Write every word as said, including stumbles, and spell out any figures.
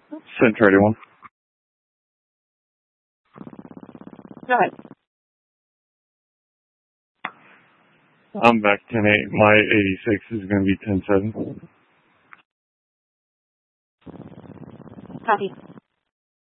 Center eighty-one. Go ahead. I'm back ten eight. My eighty-six is going to be ten seven. Copy.